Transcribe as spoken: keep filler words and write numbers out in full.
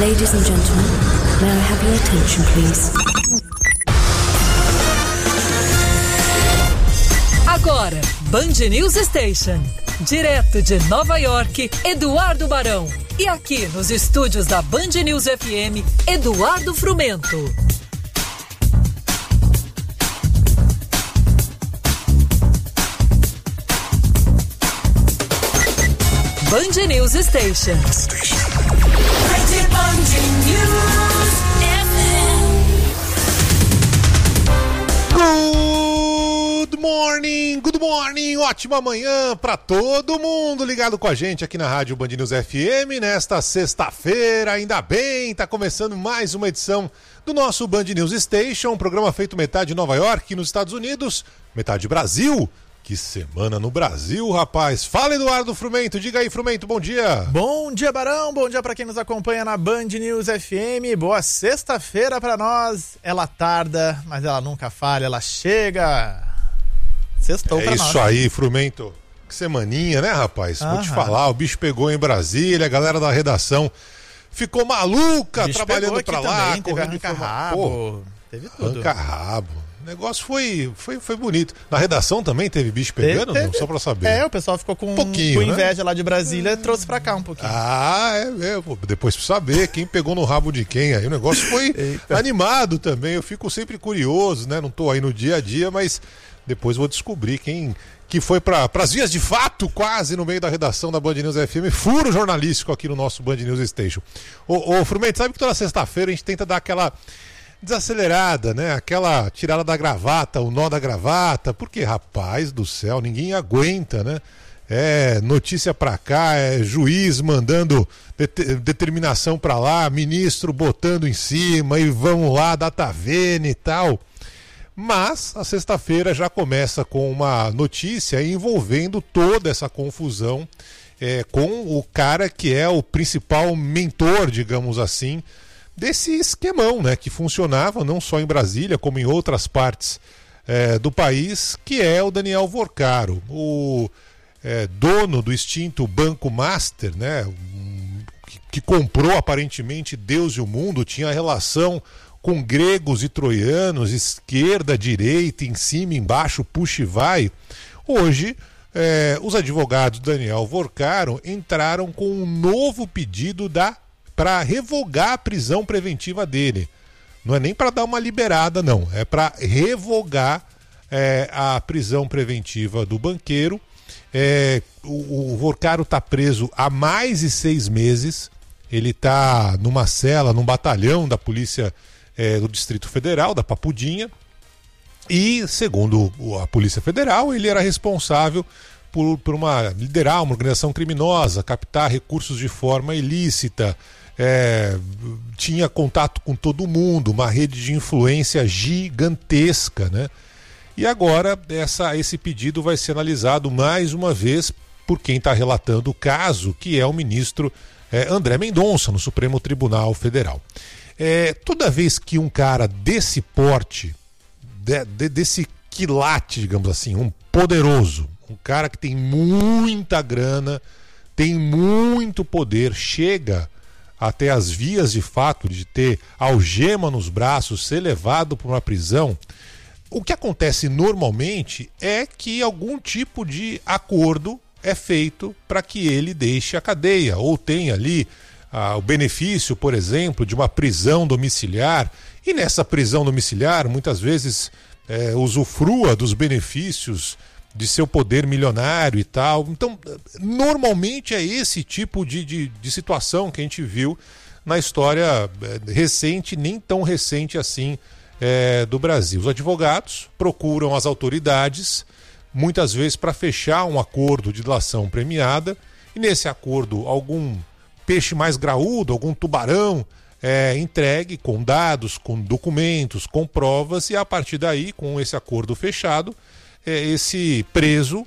Ladies and gentlemen, may I have your attention, please? Agora, Band News Station. Direto de Nova York, Eduardo Barão. E aqui nos estúdios da Band News F M, Eduardo Frumento. Band News Station. Band News F M. Good morning, good morning, ótima manhã pra todo mundo ligado com a gente aqui na Rádio Band News F M nesta sexta-feira, ainda bem, tá começando mais uma edição do nosso Band News Station, um programa feito metade em Nova York, nos Estados Unidos, metade Brasil. Que semana no Brasil, rapaz. Fala, Eduardo Frumento. Diga aí, Frumento, bom dia. Bom dia, Barão. Bom dia pra quem nos acompanha na Band News F M. Boa sexta-feira pra nós. Ela tarda, mas ela nunca falha, ela chega. Sextou pra nós. É isso aí, Frumento. Que semaninha, né, rapaz? Aham. Vou te falar, o bicho pegou em Brasília, a galera da redação ficou maluca, trabalhando pra lá. Também, teve arranca-rabo, teve tudo. Arranca-rabo. O negócio foi, foi, foi bonito. Na redação também teve bicho pegando? Teve, teve. Não, só pra saber. É, o pessoal ficou com, um com inveja, né? Lá de Brasília e trouxe pra cá um pouquinho. Ah, é, é depois pra saber quem pegou no rabo de quem aí. O negócio foi animado também. Eu fico sempre curioso, né? Não tô aí no dia a dia, mas depois vou descobrir quem que foi para as vias de fato, quase no meio da redação da Band News F M. Furo jornalístico aqui no nosso Band News Station. Ô, ô Frumento, sabe que toda sexta-feira a gente tenta dar aquela desacelerada, né? Aquela tirada da gravata, o nó da gravata, porque, rapaz do céu, ninguém aguenta, né? É notícia pra cá, é juiz mandando det- determinação pra lá, ministro botando em cima e vamos lá, data vênia e tal. Mas a sexta-feira já começa com uma notícia envolvendo toda essa confusão é, com o cara que é o principal mentor, digamos assim, desse esquemão, né, que funcionava não só em Brasília, como em outras partes é, do país, que é o Daniel Vorcaro, o é, dono do extinto Banco Master, né, que, que comprou aparentemente Deus e o mundo, tinha relação com gregos e troianos, esquerda, direita, em cima, embaixo, puxa e vai. Hoje, é, os advogados do Daniel Vorcaro entraram com um novo pedido da para revogar a prisão preventiva dele. Não é nem para dar uma liberada, não. É para revogar é, a prisão preventiva do banqueiro. É, o, o Vorcaro está preso há mais de seis meses. Ele está numa cela, num batalhão da Polícia é, do Distrito Federal, da Papudinha. E, segundo a Polícia Federal, ele era responsável por, por uma, liderar uma organização criminosa, captar recursos de forma ilícita, É, tinha contato com todo mundo, uma rede de influência gigantesca, né? E agora essa, esse pedido vai ser analisado mais uma vez por quem está relatando o caso, que é o ministro é, André Mendonça, no Supremo Tribunal Federal. É, toda vez que um cara desse porte, de, de, desse quilate, digamos assim, um poderoso, um cara que tem muita grana, tem muito poder, chega até as vias de fato de ter algema nos braços, ser levado para uma prisão, o que acontece normalmente é que algum tipo de acordo é feito para que ele deixe a cadeia, ou tenha ali ah, o benefício, por exemplo, de uma prisão domiciliar, e nessa prisão domiciliar muitas vezes é, usufrua dos benefícios de seu poder milionário e tal. Então, normalmente é esse tipo de, de, de situação que a gente viu na história recente, nem tão recente assim, é, do Brasil. Os advogados procuram as autoridades, muitas vezes para fechar um acordo de delação premiada, e nesse acordo algum peixe mais graúdo, algum tubarão é entregue com dados, com documentos, com provas, e a partir daí, com esse acordo fechado, esse preso